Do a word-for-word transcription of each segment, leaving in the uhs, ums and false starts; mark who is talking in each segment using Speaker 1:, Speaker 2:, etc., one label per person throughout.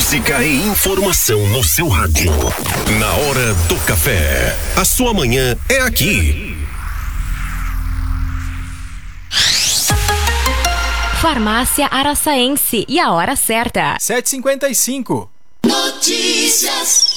Speaker 1: Música e informação no seu rádio. Na hora do café. A sua manhã é aqui.
Speaker 2: Farmácia Araçaense e a hora certa.
Speaker 3: sete e cinquenta e cinco.
Speaker 4: Notícias.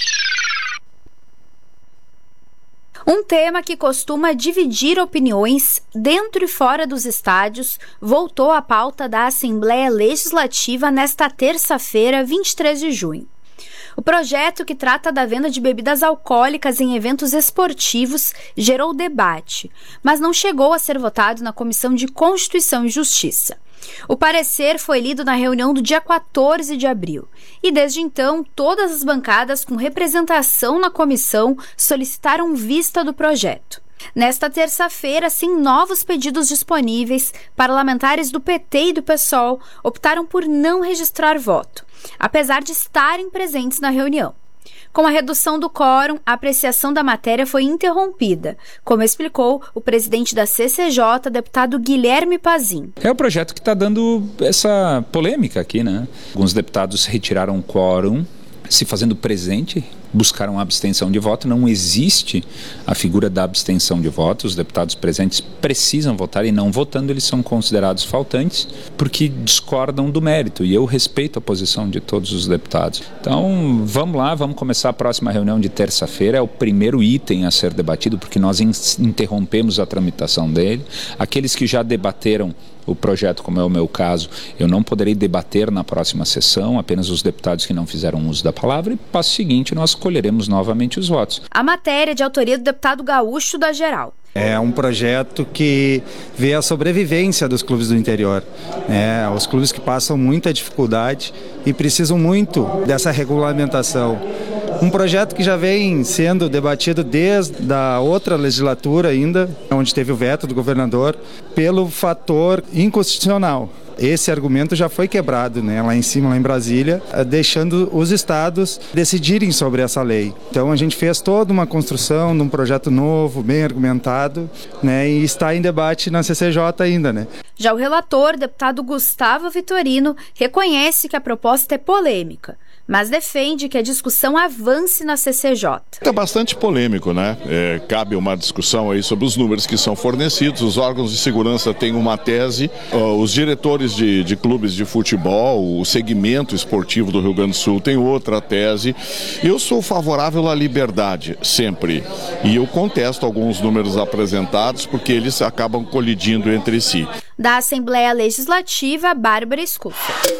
Speaker 5: Um tema que costuma dividir opiniões dentro e fora dos estádios voltou à pauta da Assembleia Legislativa nesta terça-feira, vinte e três de junho. O projeto, que trata da venda de bebidas alcoólicas em eventos esportivos, gerou debate, mas não chegou a ser votado na Comissão de Constituição e Justiça. O parecer foi lido na reunião do dia quatorze de abril e, desde então, todas as bancadas com representação na comissão solicitaram vista do projeto. Nesta terça-feira, sem novos pedidos disponíveis, parlamentares do P T e do PSOL optaram por não registrar voto, apesar de estarem presentes na reunião. Com a redução do quórum, a apreciação da matéria foi interrompida, como explicou o presidente da C C J, deputado Guilherme Pazin.
Speaker 6: É o projeto que está dando essa polêmica aqui, né? Alguns deputados retiraram o quórum, se fazendo presente, buscaram a abstenção de voto. Não existe a figura da abstenção de voto. Os deputados presentes precisam votar e, não votando, eles são considerados faltantes porque discordam do mérito, e eu respeito a posição de todos os deputados. Então, vamos lá, vamos começar a próxima reunião de terça-feira. É o primeiro item a ser debatido porque nós interrompemos a tramitação dele. Aqueles que já debateram o projeto, como é o meu caso, eu não poderei debater na próxima sessão, apenas os deputados que não fizeram uso da palavra, e passo seguinte nós colheremos novamente os votos.
Speaker 5: A matéria é de autoria do deputado Gaúcho da Geral.
Speaker 7: É um projeto que vê a sobrevivência dos clubes do interior, é, os clubes que passam muita dificuldade e precisam muito dessa regulamentação. Um projeto que já vem sendo debatido desde a outra legislatura ainda, onde teve o veto do governador, pelo fator inconstitucional. Esse argumento já foi quebrado, né, lá em cima, lá em Brasília, deixando os estados decidirem sobre essa lei. Então a gente fez toda uma construção de um projeto novo, bem argumentado, né, e está em debate na C C J ainda, né.
Speaker 5: Já o relator, deputado Gustavo Vitorino, reconhece que a proposta é polêmica, mas defende que a discussão avance na C C J.
Speaker 8: É bastante polêmico, né? É, cabe uma discussão aí sobre os números que são fornecidos. Os órgãos de segurança têm uma tese, uh, os diretores de, de clubes de futebol, o segmento esportivo do Rio Grande do Sul tem outra tese. Eu sou favorável à liberdade, sempre. E eu contesto alguns números apresentados porque eles acabam colidindo entre si.
Speaker 5: Da Assembleia Legislativa, Bárbara Escuta.